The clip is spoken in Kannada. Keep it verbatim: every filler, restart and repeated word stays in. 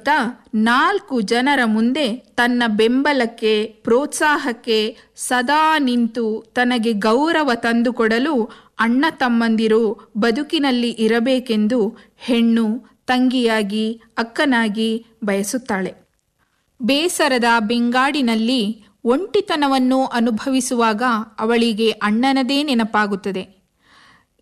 ಬರುತ್ತಾ ನಾಲ್ಕು ಜನರ ಮುಂದೆ ತನ್ನ ಬೆಂಬಲಕ್ಕೆ ಪ್ರೋತ್ಸಾಹಕ್ಕೆ ಸದಾ ನಿಂತು ತನಗೆ ಗೌರವ ತಂದುಕೊಡಲು ಅಣ್ಣ ತಮ್ಮಂದಿರು ಬದುಕಿನಲ್ಲಿ ಇರಬೇಕೆಂದು ಹೆಣ್ಣು ತಂಗಿಯಾಗಿ ಅಕ್ಕನಾಗಿ ಬಯಸುತ್ತಾಳೆ. ಬೇಸರದ ಬೆಂಗಾಡಿನಲ್ಲಿ ಒಂಟಿತನವನ್ನು ಅನುಭವಿಸುವಾಗ ಅವಳಿಗೆ ಅಣ್ಣನದೇ ನೆನಪಾಗುತ್ತದೆ.